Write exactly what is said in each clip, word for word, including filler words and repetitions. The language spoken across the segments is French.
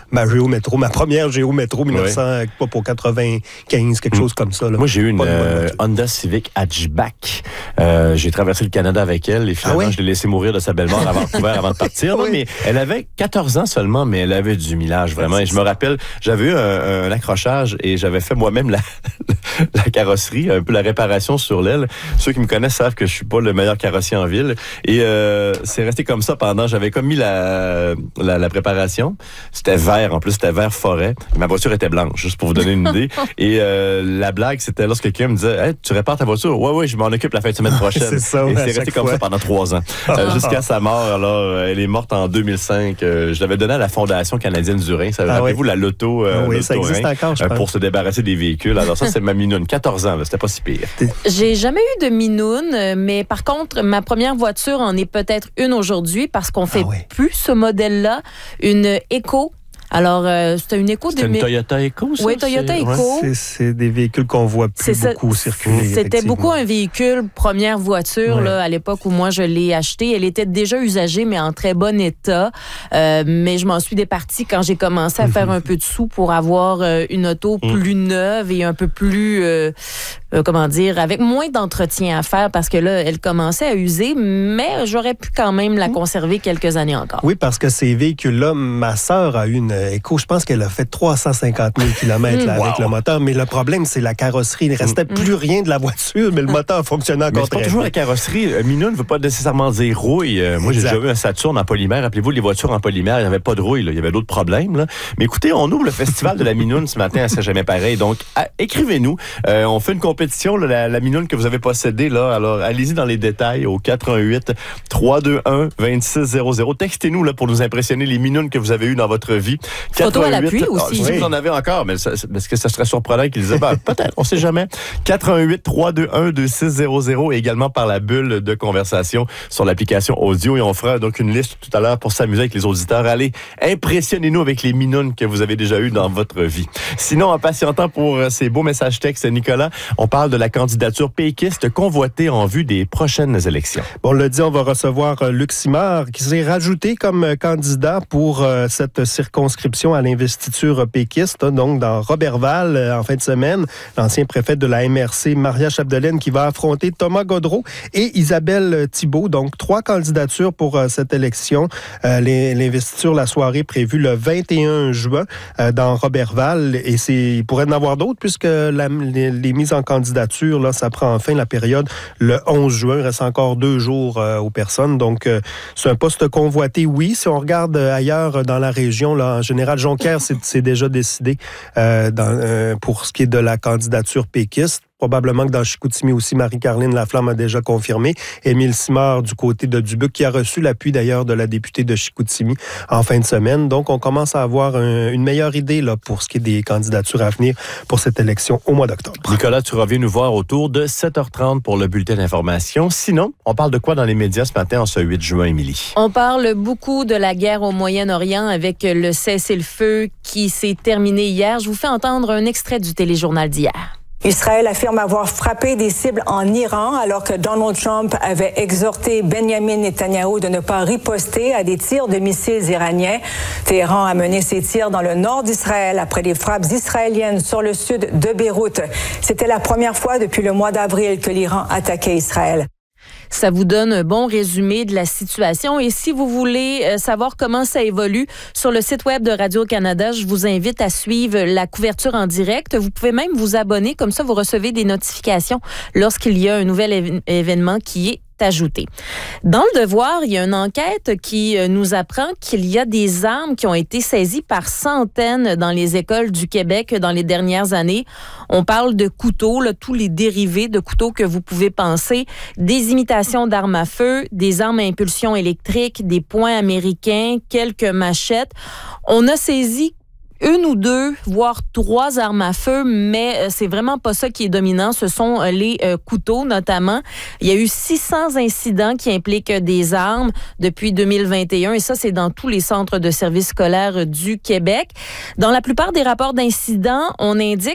ma Géo-Métro, ma première Géo-Métro mille neuf cents, ouais. pas pour quatre-vingt-quinze, quelque mmh. chose comme ça. Là. Moi, j'ai eu une euh, Honda Civic Hatchback. Euh, j'ai traversé le Canada avec elle et finalement, ah oui? je l'ai laissé mourir de sa belle mort à Vancouver avant de partir. Oui. Non, mais elle avait quatorze ans seulement, mais elle avait du millage, vraiment. Et je me rappelle, j'avais eu un, un accrochage et j'avais fait moi-même la, la carrosserie, un peu la réparation sur l'aile. Ceux qui me connaissent savent que je suis pas le meilleur carrossier en ville. Et euh, c'est resté comme ça pendant, j'avais comme mis la, la, la préparation. C'était vert, en plus, c'était vert forêt. Ma voiture était blanche, juste pour vous donner une idée. Et euh, la blague, c'était lorsque quelqu'un me disait hey, « tu répares ta voiture? » Ouais, ouais, je m'en occupe la fin de semaine prochaine. C'est ça, ouais, et c'est resté comme fois. ça pendant trois ans. Euh, jusqu'à sa mort. Alors, elle est morte en deux mille cinq. Euh, je l'avais donnée à la Fondation canadienne du Rein. Ça, ah, rappelez-vous oui. la loto, euh, oui, loto ça existe Rein, encore, je euh, pense. pour se débarrasser des véhicules. Alors ça, c'est ma minoune. quatorze ans, là, c'était pas si pire. J'ai jamais eu de minoune, mais par contre, ma première voiture en est peut-être une aujourd'hui parce qu'on fait ah, oui. plus ce modèle-là. Une Eco. Alors, euh, c'était une Eco... C'était une Toyota Eco, ça? Oui, Toyota c'est... Eco. Ouais, c'est, c'est des véhicules qu'on voit plus c'est beaucoup ça, circuler. C'était beaucoup un véhicule, première voiture, ouais. là, à l'époque où moi, je l'ai achetée. Elle était déjà usagée, mais en très bon état. Euh, mais je m'en suis départie quand j'ai commencé à faire un peu de sous pour avoir euh, une auto mm. plus neuve et un peu plus... Euh, euh, comment dire, avec moins d'entretien à faire parce que là, elle commençait à user, mais j'aurais pu quand même la conserver quelques années encore. Oui, parce que ces véhicules-là, ma sœur a eu une Eco, je pense qu'elle a fait trois cent cinquante mille kilomètres là, wow. avec le moteur, mais le problème, c'est la carrosserie. Il ne restait mm. plus rien de la voiture, mais le moteur fonctionnait encore mais très bien. C'est pas toujours la carrosserie. Euh, Minou ne veut pas nécessairement dire rouille. Euh, moi, j'ai déjà vu un Saturn en polymère. Rappelez-vous, les voitures en polymère, il n'y avait pas de rouille. Là. Il y avait d'autres problèmes. Là. Mais écoutez, on ouvre le festival de la Minoune ce matin à C'est jamais pareil. Donc, à, écrivez-nous. Euh, on fait une compétition, là, la, la Minoune que vous avez possédée. Là. Alors, allez-y dans les détails au quatre un huit, trois deux un, deux six zéro zéro. Textez-nous là, pour nous impressionner les Minounes que vous avez eues dans votre vie. Photo à l'appui aussi. Ah, si oui. vous en avez encore, mais ça, parce que ça serait surprenant qu'ils disaient, ben, peut-être, on sait jamais. quatre un huit, trois deux un, deux six zéro zéro et également par la bulle de conversation sur l'application audio. Et on fera donc une liste tout à l'heure pour s'amuser avec les auditeurs. Allez, impressionnez-nous avec les minounes que vous avez déjà eues dans votre vie. Sinon, en patientant pour ces beaux messages textes, Nicolas, on parle de la candidature péquiste convoitée en vue des prochaines élections. Bon, on l'a dit, on va recevoir Luc Simard qui s'est rajouté comme candidat pour euh, cette circonscription à l'investiture péquiste, donc dans Roberval, euh, en fin de semaine. L'ancien préfet de la M R C, Maria Chapdelaine, qui va affronter Thomas Gaudreault et Isabelle Thibault. Donc, trois candidatures pour euh, cette élection. Euh, l'investiture, la soirée prévue le vingt et un juin euh, dans Roberval. Et c'est, il pourrait y en avoir d'autres puisque la, les, les mises en candidature, là, ça prend fin la période le onze juin. Il reste encore deux jours euh, aux personnes. Donc, euh, c'est un poste convoité, oui. Si on regarde ailleurs dans la région, là, en général, Jonquière, c'est, c'est déjà décidé euh, dans, euh, pour ce qui est de la candidature péquiste. Probablement que dans Chicoutimi aussi, Marie-Caroline Laflamme a déjà confirmé. Émile Simard du côté de Dubuc, qui a reçu l'appui d'ailleurs de la députée de Chicoutimi en fin de semaine. Donc, on commence à avoir un, une meilleure idée là, pour ce qui est des candidatures à venir pour cette élection au mois d'octobre. Nicolas, tu reviens nous voir autour de sept heures trente pour le bulletin d'information. Sinon, on parle de quoi dans les médias ce matin en ce huit juin, Émilie? On parle beaucoup de la guerre au Moyen-Orient avec le cessez-le-feu qui s'est terminé hier. Je vous fais entendre un extrait du téléjournal d'hier. Israël affirme avoir frappé des cibles en Iran alors que Donald Trump avait exhorté Benjamin Netanyahou de ne pas riposter à des tirs de missiles iraniens. Téhéran a mené ses tirs dans le nord d'Israël après des frappes israéliennes sur le sud de Beyrouth. C'était la première fois depuis le mois d'avril que l'Iran attaquait Israël. Ça vous donne un bon résumé de la situation. Et si vous voulez savoir comment ça évolue, sur le site web de Radio-Canada, je vous invite à suivre la couverture en direct. Vous pouvez même vous abonner, comme ça vous recevez des notifications lorsqu'il y a un nouvel éve- événement qui est ajouté. Dans le Devoir, il y a une enquête qui nous apprend qu'il y a des armes qui ont été saisies par centaines dans les écoles du Québec dans les dernières années. On parle de couteaux, là, tous les dérivés de couteaux que vous pouvez penser, des imitations d'armes à feu, des armes à impulsion électrique, des poings américains, quelques machettes. On a saisi une ou deux, voire trois armes à feu, mais c'est vraiment pas ça qui est dominant. Ce sont les euh, couteaux, notamment. Il y a eu six cents incidents qui impliquent des armes depuis deux mille vingt et un, et ça, c'est dans tous les centres de services scolaires du Québec. Dans la plupart des rapports d'incidents, on indique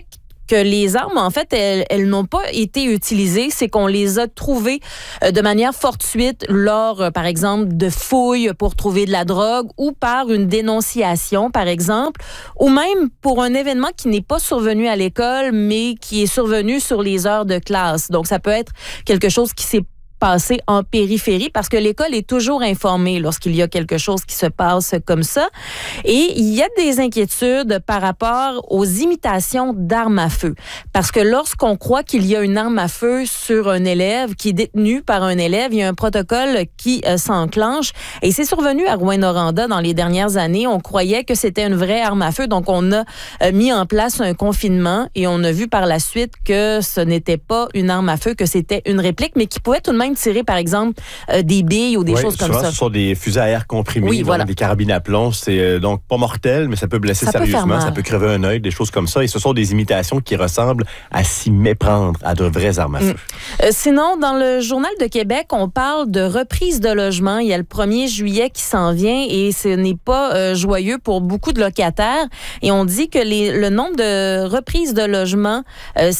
que les armes, en fait, elles, elles n'ont pas été utilisées, c'est qu'on les a trouvées euh, de manière fortuite lors, euh, par exemple, de fouilles pour trouver de la drogue ou par une dénonciation, par exemple, ou même pour un événement qui n'est pas survenu à l'école, mais qui est survenu sur les heures de classe. Donc, ça peut être quelque chose qui s'est passé en périphérie parce que l'école est toujours informée lorsqu'il y a quelque chose qui se passe comme ça. Et il y a des inquiétudes par rapport aux imitations d'armes à feu. Parce que lorsqu'on croit qu'il y a une arme à feu sur un élève qui est détenu par un élève, il y a un protocole qui euh, s'enclenche. Et c'est survenu à Rouyn-Noranda dans les dernières années. On croyait que c'était une vraie arme à feu. Donc, on a euh, mis en place un confinement et on a vu par la suite que ce n'était pas une arme à feu, que c'était une réplique, mais qui pouvait tout de même tirer, par exemple, euh, des billes ou des oui, choses comme ça. Ce sont des fusées à air comprimés, oui, voilà. Des carabines à plomb. C'est euh, donc pas mortel, mais ça peut blesser ça sérieusement. Peut ça peut crever un œil, des choses comme ça. Et ce sont des imitations qui ressemblent à s'y méprendre à de vraies armes à feu. Mmh. Euh, sinon, dans le Journal de Québec, on parle de reprise de logement. Il y a le premier juillet qui s'en vient et ce n'est pas euh, joyeux pour beaucoup de locataires. Et on dit que les, le nombre de reprises de logement euh,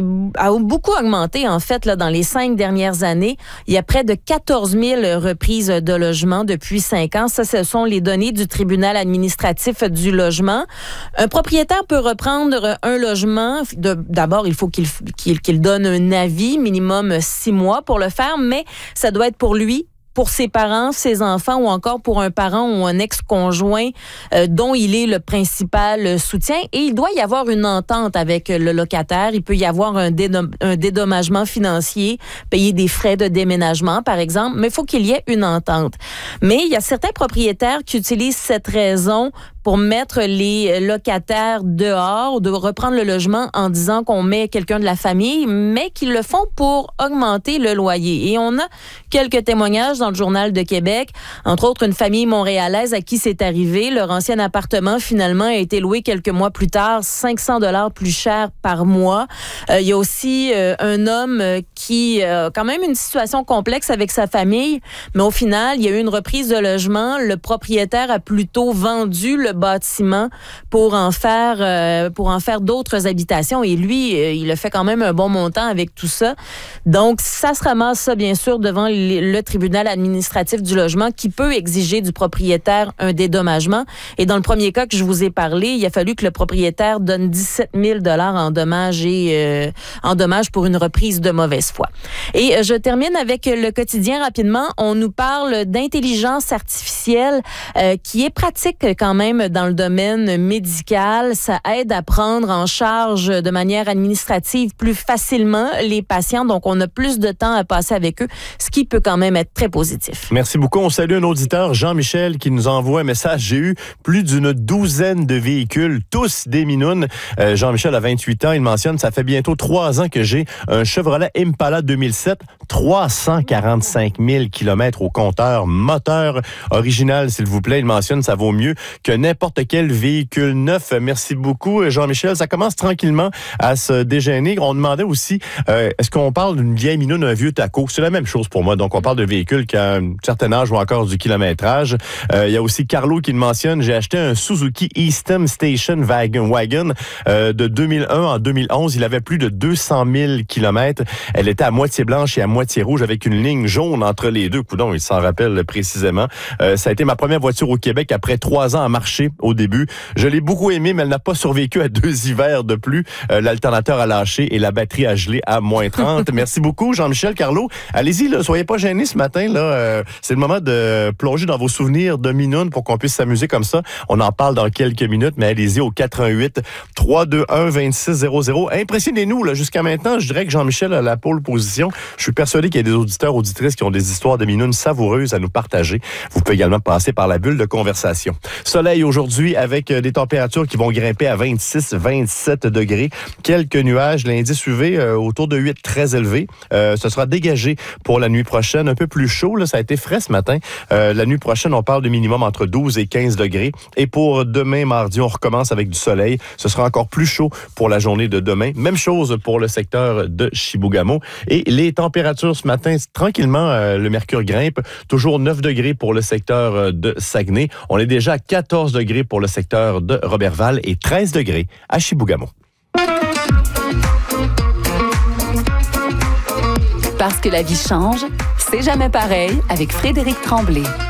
a beaucoup augmenté, en fait, là, dans les cinq dernières années. Il y a près de quatorze mille reprises de logement depuis cinq ans. Ça, ce sont les données du tribunal administratif du logement. Un propriétaire peut reprendre un logement. De, d'abord, il faut qu'il, qu'il, qu'il donne un avis, minimum six mois pour le faire, mais ça doit être pour lui, pour ses parents, ses enfants ou encore pour un parent ou un ex-conjoint euh, dont il est le principal soutien. Et il doit y avoir une entente avec le locataire. Il peut y avoir un, dédom- un dédommagement financier, payer des frais de déménagement, par exemple, mais il faut qu'il y ait une entente. Mais il y a certains propriétaires qui utilisent cette raison pour mettre les locataires dehors ou de reprendre le logement en disant qu'on met quelqu'un de la famille, mais qu'ils le font pour augmenter le loyer. Et on a quelques témoignages dans le Journal de Québec, entre autres une famille montréalaise à qui c'est arrivé. Leur ancien appartement, finalement, a été loué quelques mois plus tard, cinq cents dollars plus cher par mois. Euh, il y a aussi euh, un homme qui a euh, quand même une situation complexe avec sa famille, mais au final, il y a eu une reprise de logement. Le propriétaire a plutôt vendu le bâtiment pour en faire euh, pour en faire d'autres habitations et lui, euh, il a fait quand même un bon montant avec tout ça. Donc, ça se ramasse ça, bien sûr, devant le, le tribunal administratif du logement qui peut exiger du propriétaire un dédommagement. Et dans le premier cas que je vous ai parlé, il a fallu que le propriétaire donne dix-sept mille dollars en dommages et euh, en dommages pour une reprise de mauvaise foi. Et euh, je termine avec le quotidien rapidement. On nous parle d'intelligence artificielle euh, qui est pratique quand même dans le domaine médical. Ça aide à prendre en charge de manière administrative plus facilement les patients. Donc, on a plus de temps à passer avec eux, ce qui peut quand même être très positif. Merci beaucoup. On salue un auditeur, Jean-Michel, qui nous envoie un message. J'ai eu plus d'une douzaine de véhicules, tous des minounes. Euh, Jean-Michel a vingt-huit ans. Il mentionne, ça fait bientôt trois ans que j'ai un Chevrolet Impala deux mille sept, trois cent quarante-cinq mille kilomètres au compteur, moteur original, s'il vous plaît. Il mentionne, ça vaut mieux que n'importe quel véhicule neuf. Merci beaucoup, Jean-Michel. Ça commence tranquillement à se dégêner. On demandait aussi, euh, est-ce qu'on parle d'une vieille minoune, un vieux taco? C'est la même chose pour moi. Donc, on parle de véhicules qui a un certain âge ou encore du kilométrage. Euh, il y a aussi Carlo qui le mentionne. J'ai acheté un Suzuki Eastham Station Wagon, wagon euh, de deux mille un en deux mille onze. Il avait plus de deux cent mille kilomètres. Elle était à moitié blanche et à moitié rouge avec une ligne jaune entre les deux. Coudon, il s'en rappelle précisément. Euh, ça a été ma première voiture au Québec après trois ans à marcher au début. Je l'ai beaucoup aimée, mais elle n'a pas survécu à deux hivers de plus. Euh, l'alternateur a lâché et la batterie a gelé à moins trente. Merci beaucoup, Jean-Michel. Carlo, allez-y, là, soyez pas gênés ce matin. Là, euh, c'est le moment de plonger dans vos souvenirs de minoune pour qu'on puisse s'amuser comme ça. On en parle dans quelques minutes, mais allez-y au quatre un huit, trois deux un, deux six zéro zéro. Impressionnez-nous. Là, jusqu'à maintenant, je dirais que Jean-Michel a la pole position. Je suis persuadé qu'il y a des auditeurs, auditrices qui ont des histoires de minounes savoureuses à nous partager. Vous pouvez également passer par la bulle de conversation. Soleil aujourd'hui avec des températures qui vont grimper à vingt-six, vingt-sept degrés. Quelques nuages, l'indice U V euh, autour de huit, très élevé. Euh, ce sera dégagé pour la nuit prochaine. Un peu plus chaud, là, ça a été frais ce matin. Euh, la nuit prochaine, on parle de minimum entre douze et quinze degrés. Et pour demain, mardi, on recommence avec du soleil. Ce sera encore plus chaud pour la journée de demain. Même chose pour le secteur de Chibougamau. Et les températures ce matin, tranquillement, euh, le mercure grimpe. Toujours neuf degrés pour le secteur de Saguenay. On est déjà à quatorze degrés pour le secteur de Roberval et treize degrés à Chibougamau. Parce que la vie change, c'est jamais pareil avec Frédéric Tremblay.